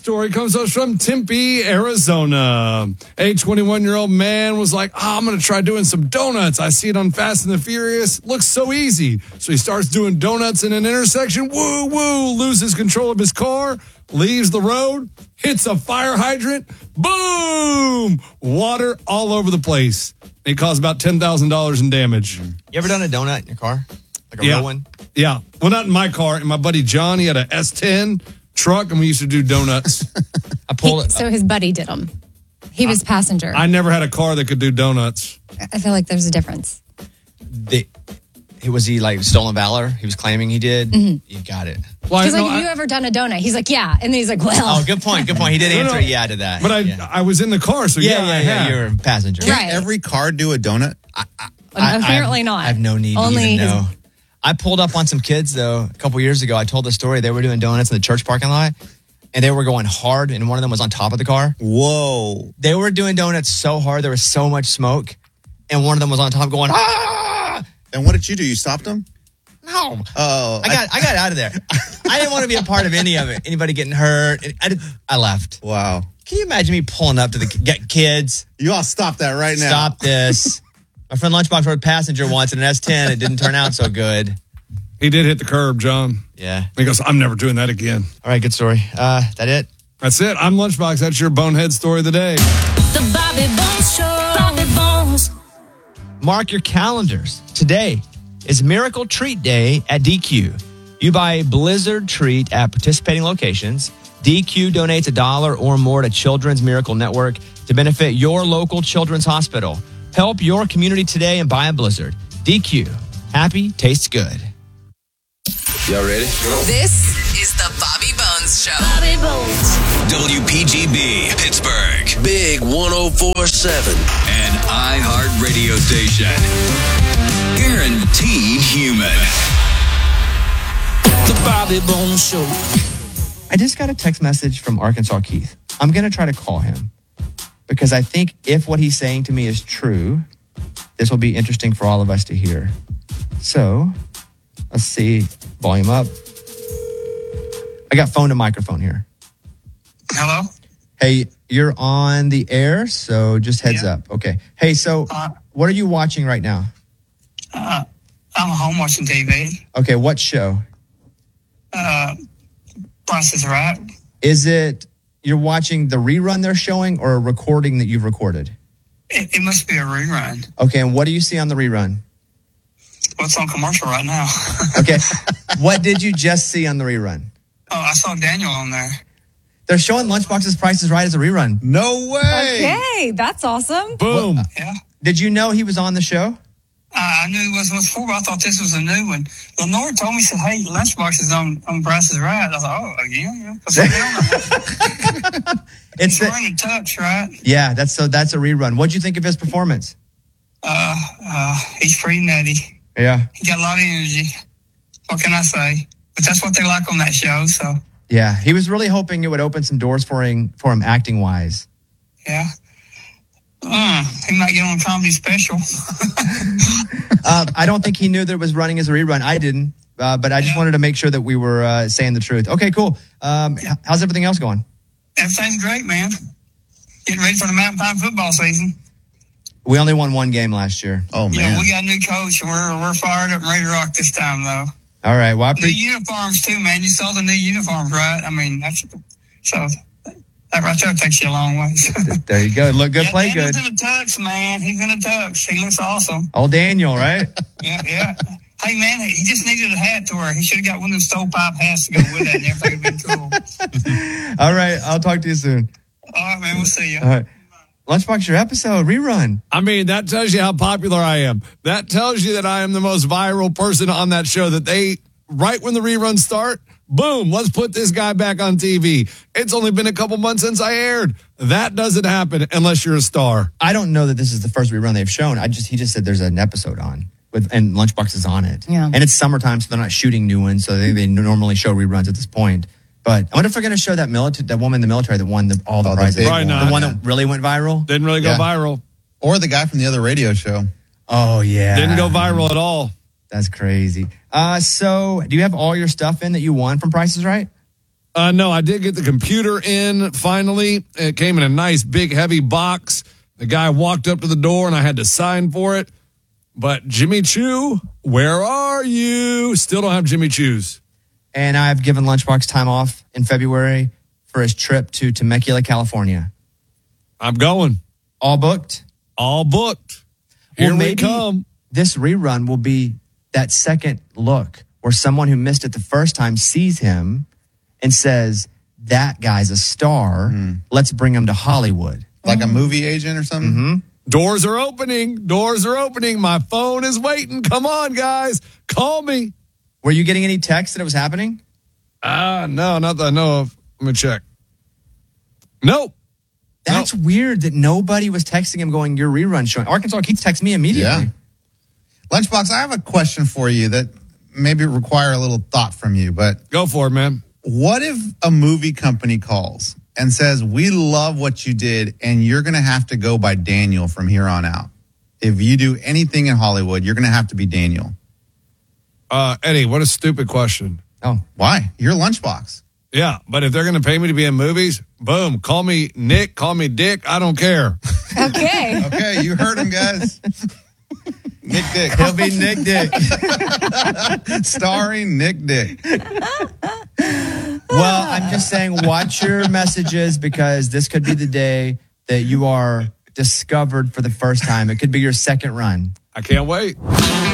story comes to us from Tempe, Arizona. A 21-year-old man was like, I'm going to try doing some donuts. I see it on Fast and the Furious. Looks so easy. So he starts doing donuts in an intersection. Woo, woo, loses control of his car, leaves the road, hits a fire hydrant. Boom! Water all over the place. It caused about $10,000 in damage. You ever done a donut in your car? Like a real one? Yeah. Well, not in my car. In my buddy John, he had a S10 truck, and we used to do donuts. So his buddy did them. He was passenger. I never had a car that could do donuts. I feel like there's a difference. Was he like stolen valor? He was claiming he did. Mm-hmm. You got it. Well, He's like, have you ever done a donut? He's like, yeah. And then he's like, well. Oh, good point. Good point. He did answer yeah to that. But I was in the car, so yeah, you're a passenger. Right. Can every car do a donut? Apparently not. I have no need to even know. I pulled up on some kids, though, a couple years ago. I told the story. They were doing donuts in the church parking lot, and they were going hard, and one of them was on top of the car. Whoa. They were doing donuts so hard. There was so much smoke, and one of them was on top going, ah! And what did you do? You stopped them? No. Oh. I got out of there. I didn't want to be a part of any of it. Anybody getting hurt. I left. Wow. Can you imagine me pulling up to get kids? You all stop that right now. Stop this. My friend Lunchbox rode passenger once in an S10. It didn't turn out so good. He did hit the curb, John. Yeah. He goes, I'm never doing that again. All right, good story. That it? That's it. I'm Lunchbox. That's your bonehead story of the day. The Bobby Bones Show. Bobby Bones. Mark your calendars. Today is Miracle Treat Day at DQ. You buy a Blizzard treat at participating locations. DQ donates $1 or more to Children's Miracle Network to benefit your local children's hospital. Help your community today and buy a Blizzard. DQ. Happy tastes good. Y'all ready? This is the Bobby Bones Show. Bobby Bones. WPGB, Pittsburgh. Big 104.7. And iHeart radio station. Guaranteed human. The Bobby Bones Show. I just got a text message from Arkansas Keith. I'm going to try to call him because I think if what he's saying to me is true, this will be interesting for all of us to hear. So, let's see. Volume up. I got phone to microphone here. Hello? Hey, you're on the air, so just heads up. Okay. Hey, so what are you watching right now? I'm at home watching TV. Okay, what show? Price is Right. Is it you're watching the rerun they're showing or a recording that you've recorded? It must be a rerun. Okay, and what do you see on the rerun? Well, it's on commercial right now. Okay. What did you just see on the rerun? Oh, I saw Daniel on there. They're showing Lunchbox's Price is Right as a rerun. No way. Okay, that's awesome. Boom. Yeah. Did you know he was on the show? I knew it wasn't before, but I thought this was a new one. Lenore told me, said, hey, Lunchbox is on Price is Right. I thought, oh, again? Yeah. It's in touch, right? Yeah, that's a rerun. What'd you think of his performance? He's pretty nutty. Yeah. He got a lot of energy. What can I say? But that's what they like on that show, so. Yeah, he was really hoping it would open some doors for him acting-wise. Yeah. He might get on a comedy special. I don't think he knew that it was running as a rerun. I didn't, but I just wanted to make sure that we were saying the truth. Okay, cool. How's everything else going? Everything's great, man. Getting ready for the Mountain Pine football season. We only won one game last year. Oh, man. Yeah, we got a new coach, and we're fired up and ready to rock this time, though. All right. Well, new uniforms, too, man. You saw the new uniforms, right? I mean, that right there takes you a long way. There you go. Look good, play good. Daniel's in a tux, man. He's in a tux. He looks awesome. Oh, Daniel, right? Yeah. Hey, man, he just needed a hat to wear. He should have got one of those stovepipe hats to go with that, and everything would have been cool. All right. I'll talk to you soon. All right, man. We'll see you. All right. Lunchbox, your episode, rerun. I mean, that tells you how popular I am. That tells you that I am the most viral person on that show, that they, right when the reruns start, boom, let's put this guy back on TV. It's only been a couple months since I aired. That doesn't happen unless you're a star. I don't know that this is the first rerun they've shown. He just said there's an episode on, and Lunchbox is on it. Yeah. And it's summertime, so they're not shooting new ones, so they normally show reruns at this point. But I wonder if they're going to show that woman in the military that won all the prizes. Probably not. The one that really went viral? Didn't really go viral. Or the guy from the other radio show. Oh, yeah. Didn't go viral at all. That's crazy. So do you have all your stuff in that you won from Price is Right? No, I did get the computer in finally. It came in a nice, big, heavy box. The guy walked up to the door, and I had to sign for it. But Jimmy Choo, where are you? Still don't have Jimmy Choo's. And I've given Lunchbox time off in February for his trip to Temecula, California. I'm going. All booked? All booked. Here Well, we maybe come. This rerun will be that second look where someone who missed it the first time sees him and says, that guy's a star. Let's bring him to Hollywood. Like a movie agent or something? Mm-hmm. Doors are opening. Doors are opening. My phone is waiting. Come on, guys. Call me. Were you getting any texts that it was happening? No, not that I know of. Let me check. Nope. That's weird that nobody was texting him going, your rerun showing. Arkansas Keats texted me immediately. Yeah. Lunchbox, I have a question for you that maybe require a little thought from you, but Go for it, man. what if a movie company calls and says, we love what you did and you're going to have to go by Daniel from here on out? If you do anything in Hollywood, you're going to have to be Daniel. Eddie, what a stupid question. Oh, Why? You're Lunchbox. Yeah, but if they're going to pay me to be in movies, boom, call me Nick, call me Dick. I don't care. Okay. Okay, you heard him, guys. Nick Dick. he'll be Nick Dick. Starring Nick Dick. Well, I'm just saying, watch your messages because this could be the day that you are discovered for the first time. It could be your second run. I can't wait.